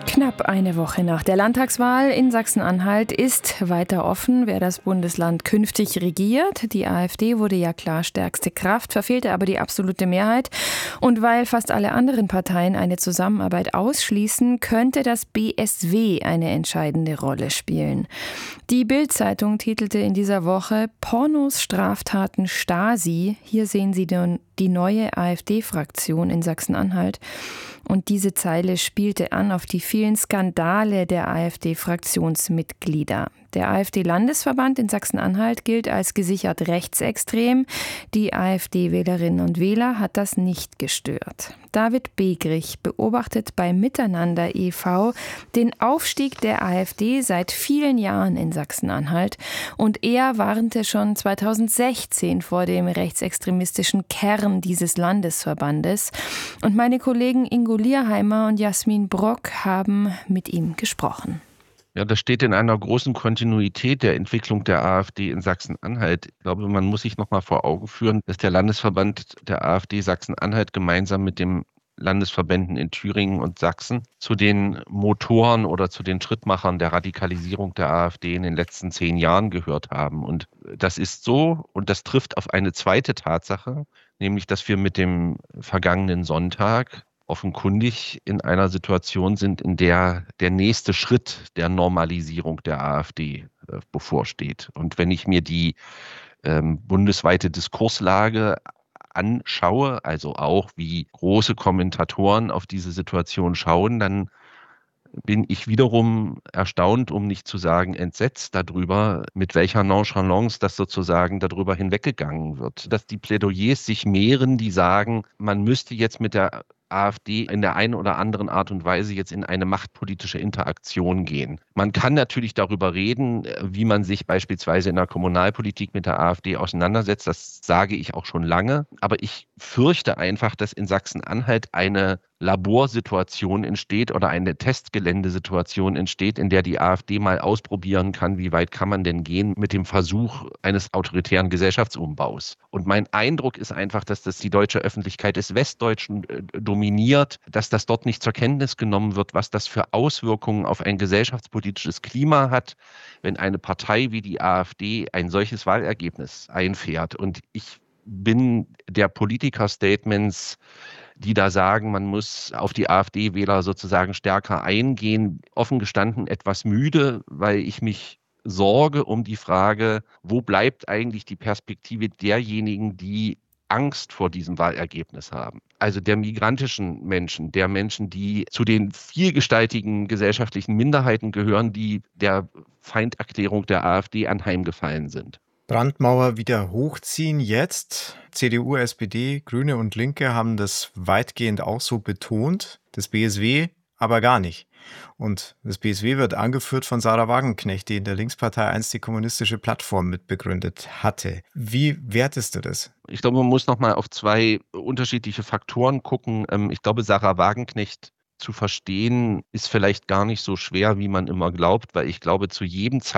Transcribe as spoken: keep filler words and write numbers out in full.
Knapp eine Woche nach der Landtagswahl in Sachsen-Anhalt ist weiter offen, wer das Bundesland künftig regiert. Die AfD wurde ja klar stärkste Kraft, verfehlte aber die absolute Mehrheit. Und weil fast alle anderen Parteien eine Zusammenarbeit ausschließen, könnte das B S W eine entscheidende Rolle spielen. Die Bild-Zeitung titelte in dieser Woche Pornos, Straftaten, Stasi. Hier sehen Sie die neue AfD-Fraktion in Sachsen-Anhalt. Und diese Zeile spielte an auf die vielen Skandale der AfD-Fraktionsmitglieder. Der AfD-Landesverband in Sachsen-Anhalt gilt als gesichert rechtsextrem. Die AfD-Wählerinnen und Wähler hat das nicht gestört. David Begrich beobachtet bei Miteinander e V den Aufstieg der AfD seit vielen Jahren in Sachsen-Anhalt. Und er warnte schon zweitausendsechzehn vor dem rechtsextremistischen Kern dieses Landesverbandes. Und meine Kollegen Ingo Lierheimer und Jasmin Brock haben mit ihm gesprochen. Ja, das steht in einer großen Kontinuität der Entwicklung der AfD in Sachsen-Anhalt. Ich glaube, man muss sich noch mal vor Augen führen, dass der Landesverband der AfD Sachsen-Anhalt gemeinsam mit dem Landesverbänden in Thüringen und Sachsen zu den Motoren oder zu den Schrittmachern der Radikalisierung der AfD in den letzten zehn Jahren gehört haben. Und das ist so, und das trifft auf eine zweite Tatsache, nämlich, dass wir mit dem vergangenen Sonntag offenkundig in einer Situation sind, in der der nächste Schritt der Normalisierung der AfD äh, bevorsteht. Und wenn ich mir die ähm, bundesweite Diskurslage anschaue, also auch wie große Kommentatoren auf diese Situation schauen, dann bin ich wiederum erstaunt, um nicht zu sagen entsetzt darüber, mit welcher Nonchalance das sozusagen darüber hinweggegangen wird. Dass die Plädoyers sich mehren, die sagen, man müsste jetzt mit der AfD in der einen oder anderen Art und Weise jetzt in eine machtpolitische Interaktion gehen. Man kann natürlich darüber reden, wie man sich beispielsweise in der Kommunalpolitik mit der AfD auseinandersetzt. Das sage ich auch schon lange. Aber ich fürchte einfach, dass in Sachsen-Anhalt eine Laborsituation entsteht oder eine Testgeländesituation entsteht, in der die AfD mal ausprobieren kann, wie weit kann man denn gehen mit dem Versuch eines autoritären Gesellschaftsumbaus. Und mein Eindruck ist einfach, dass das die deutsche Öffentlichkeit des Westdeutschen äh, dominiert, dass das dort nicht zur Kenntnis genommen wird, was das für Auswirkungen auf ein gesellschaftspolitisches Klima hat, wenn eine Partei wie die AfD ein solches Wahlergebnis einfährt. Und ich bin der Politiker-Statements, die da sagen, man muss auf die AfD-Wähler sozusagen stärker eingehen, offen gestanden etwas müde, weil ich mich sorge um die Frage, wo bleibt eigentlich die Perspektive derjenigen, die Angst vor diesem Wahlergebnis haben. Also der migrantischen Menschen, der Menschen, die zu den vielgestaltigen gesellschaftlichen Minderheiten gehören, die der Feinderklärung der AfD anheimgefallen sind. Brandmauer wieder hochziehen jetzt. C D U, S P D, Grüne und Linke haben das weitgehend auch so betont. Das B S W aber gar nicht. Und das B S W wird angeführt von Sarah Wagenknecht, die in der Linkspartei einst die kommunistische Plattform mitbegründet hatte. Wie wertest du das? Ich glaube, man muss noch mal auf zwei unterschiedliche Faktoren gucken. Ich glaube, Sarah Wagenknecht zu verstehen, ist vielleicht gar nicht so schwer, wie man immer glaubt, weil ich glaube, zu jedem Zeitpunkt